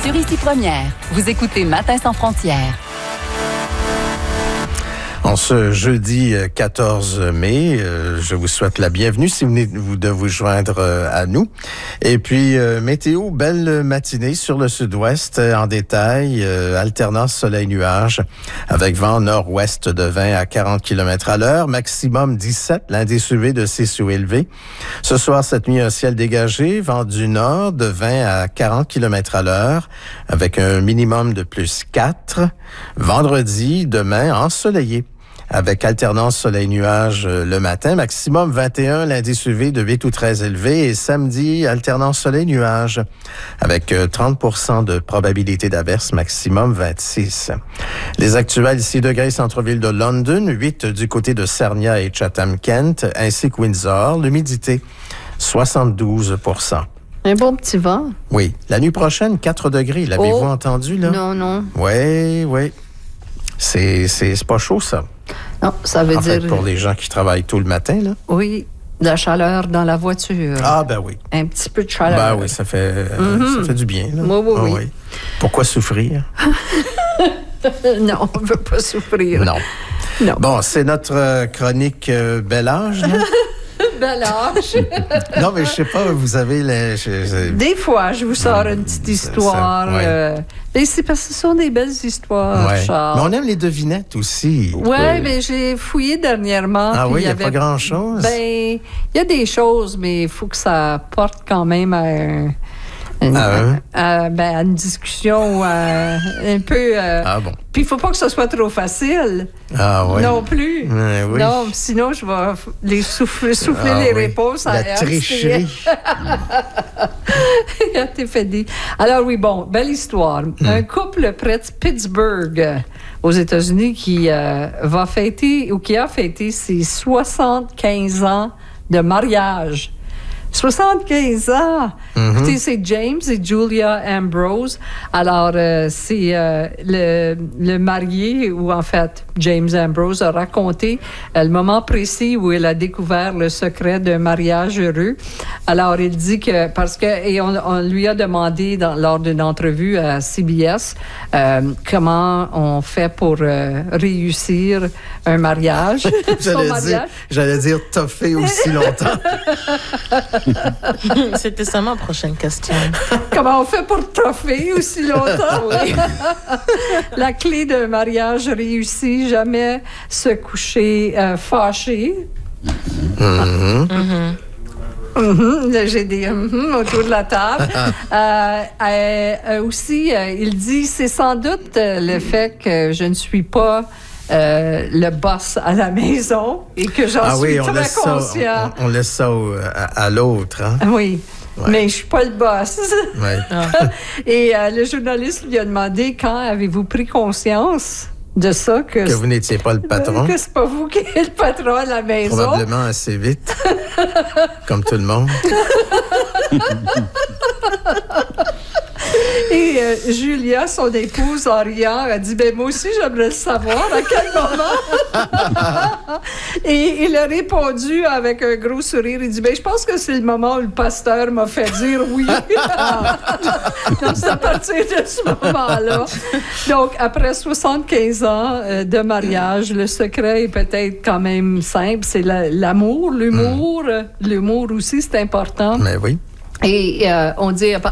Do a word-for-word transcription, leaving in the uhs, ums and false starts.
sur Ici Première. Vous écoutez Matin sans frontières. En ce jeudi quatorze mai, euh, je vous souhaite la bienvenue si vous venez de vous joindre euh, à nous. Et puis, euh, météo, belle matinée sur le sud-ouest en détail, euh, alternance soleil-nuage avec vent nord-ouest de vingt à quarante kilomètres à l'heure, maximum dix-sept, l'indice U V de six ou élevé. Ce soir, cette nuit, un ciel dégagé, vent du nord de vingt à quarante kilomètres à l'heure avec un minimum de plus quatre. Vendredi, demain, ensoleillé, avec alternance soleil-nuage le matin, maximum vingt et un, l'indice U V de huit ou treize élevé, et samedi, alternance soleil-nuage, avec trente pour cent de probabilité d'averse, maximum vingt-six. Les actuels ici, degrés centre-ville de London, huit du côté de Sarnia et Chatham-Kent, ainsi que Windsor, l'humidité, soixante-douze pour cent. Un bon petit vent. Oui. La nuit prochaine, quatre degrés. L'avez-vous oh, entendu, là? Non, non. Oui, oui. C'est, c'est, c'est pas chaud, ça. Non, ça veut en dire... fait, pour les gens qui travaillent tôt le matin, là. Oui, de la chaleur dans la voiture. Ah, ben oui. Un petit peu de chaleur. Ben oui, ça fait, mm-hmm. ça fait du bien, là. Oui, oui, ah, oui. oui. Pourquoi souffrir? Non, on ne veut pas souffrir. Non. Non. Bon, c'est notre euh, chronique euh, Bel âge, là. Bel âge. Non, mais je sais pas, vous avez les... Je, je... Des fois, je vous sors une petite histoire. Ça, ça, ouais. euh, mais c'est parce que ce sont des belles histoires, ouais. Charles. Mais on aime les devinettes aussi. Oui, euh... mais j'ai fouillé dernièrement. Ah oui, il n'y a avait... pas grand-chose? Ben, il y a des choses, mais il faut que ça porte quand même à... Un... Une, ah, à, à, ben, à une discussion euh, un peu... Euh, ah bon. Puis il ne faut pas que ce soit trop facile. Ah oui. Non plus. Euh, oui. Non, sinon je vais les souffler, souffler ah, les oui. réponses à la tricherie. T'es fait dire. Alors oui, bon, belle histoire. Mm. Un couple près de Pittsburgh, aux États-Unis, qui euh, va fêter, ou qui a fêté ses soixante-quinze ans de mariage. soixante-quinze ans! Mm-hmm. Écoutez, c'est James et Julia Ambrose. Alors, euh, c'est euh, le, le marié, ou en fait, James Ambrose a raconté euh, le moment précis où il a découvert le secret d'un mariage heureux. Alors, il dit que, parce que, et on, on lui a demandé dans, lors d'une entrevue à C B S euh, comment on fait pour euh, réussir un mariage. j'allais, mariage. Dire, j'allais dire toffer aussi longtemps. C'était ça ma prochaine question. Comment on fait pour toffer aussi longtemps? Oui. La clé d'un mariage réussi, jamais se coucher euh, fâché. Mm-hmm. Mm-hmm. Mm-hmm. J'ai des mm-hmm autour de la table. euh, euh, aussi, euh, il dit, c'est sans doute euh, le fait que je ne suis pas Euh, le boss à la maison et que j'en ah suis oui, très conscient. Ça, on, on laisse ça au, à, à l'autre. Hein? Oui, ouais. Mais je ne suis pas le boss. Ouais. Et euh, le journaliste lui a demandé quand avez-vous pris conscience de ça? Que, que vous n'étiez pas le patron. Que c'est pas vous qui êtes le patron à la maison. Probablement assez vite, comme tout le monde. Et euh, Julia, son épouse, en riant, a dit, ben moi aussi, j'aimerais le savoir, à quel moment? Et il a répondu avec un gros sourire, il dit, ben je pense que c'est le moment où le pasteur m'a fait dire oui. Donc, c'est à partir de ce moment-là. Donc, après soixante-quinze ans euh, de mariage, le secret est peut-être quand même simple, c'est la, l'amour, l'humour. Mm. L'humour aussi, c'est important. Mais oui. Et euh, on dit...